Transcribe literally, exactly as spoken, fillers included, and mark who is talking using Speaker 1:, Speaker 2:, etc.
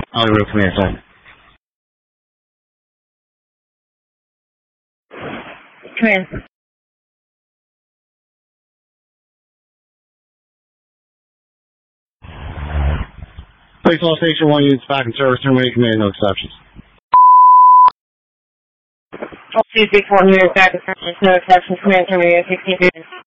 Speaker 1: Hollywood Command Center.
Speaker 2: Command.
Speaker 1: Place all Station one units back in service. Terminating command, no exceptions.
Speaker 2: All two six one units back in service, no exceptions. Command terminated sixteen minutes.